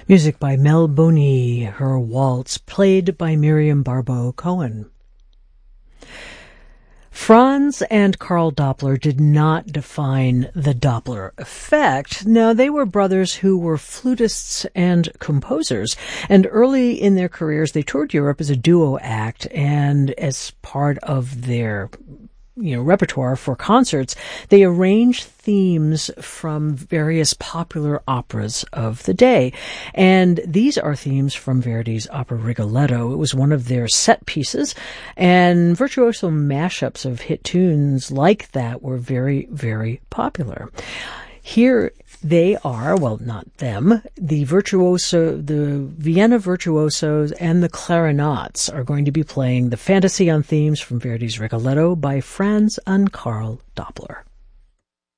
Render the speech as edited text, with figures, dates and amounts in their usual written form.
Music by Mel Boney, her waltz, played by Miriam Barbeau Cohen. Franz and Carl Doppler did not define the Doppler effect. No, they were brothers who were flutists and composers. And early in their careers, they toured Europe as a duo act, and as part of their repertoire for concerts, they arranged themes from various popular operas of the day. And these are themes from Verdi's opera Rigoletto. It was one of their set pieces, and virtuoso mashups of hit tunes like that were very, very popular. Here they are, well, not them, the Vienna Virtuosos and the Clarinets are going to be playing the Fantasy on Themes from Verdi's Rigoletto by Franz and Carl Doppler.